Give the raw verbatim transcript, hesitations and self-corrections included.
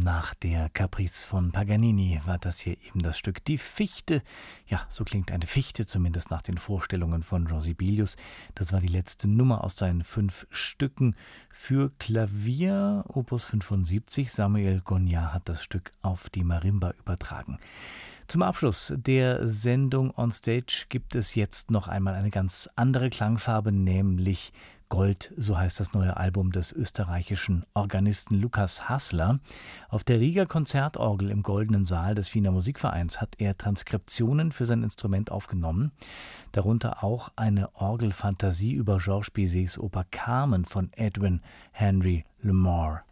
Nach der Caprice von Paganini war das hier eben das Stück Die Fichte. Ja, so klingt eine Fichte, zumindest nach den Vorstellungen von Jean Sibelius. Das war die letzte Nummer aus seinen fünf Stücken für Klavier, Opus fünfundsiebzig. Samuel Gognard hat das Stück auf die Marimba übertragen. Zum Abschluss der Sendung On Stage gibt es jetzt noch einmal eine ganz andere Klangfarbe, nämlich Gold, so heißt das neue Album des österreichischen Organisten Lukas Haßler. Auf der Rieger Konzertorgel im Goldenen Saal des Wiener Musikvereins hat er Transkriptionen für sein Instrument aufgenommen, darunter auch eine Orgelfantasie über Georges Bizets Oper Carmen von Edwin Henry Lemore.